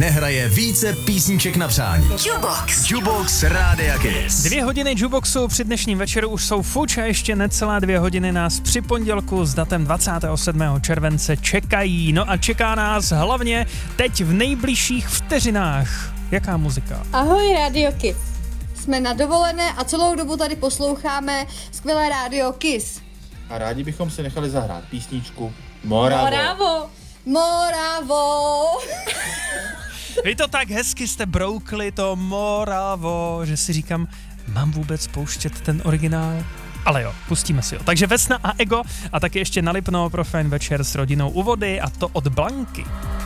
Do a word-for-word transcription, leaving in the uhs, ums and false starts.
nehraje více písniček na přání. Jukebox. Jukebox Rádia Kiss. Dvě hodiny Jukeboxu při dnešním večeru už jsou fuč a ještě necelá dvě hodiny nás při pondělku s datem dvacátého sedmého července čekají. No a čeká nás hlavně teď v nejbližších vteřinách. Jaká muzika? Ahoj Radio Kiss. Jsme na dovolené a celou dobu tady posloucháme skvělé Radio Kiss. A rádi bychom si nechali zahrát písničku Moravo. Moravo. Moravo. Vy to tak hezky jste broukli, to Moravo, že si říkám, mám vůbec pouštět ten originál? Ale jo, pustíme si ho. Takže Vesna a Ego a taky ještě na Lipno pro fajn večer s rodinou u vody a to od Blanky.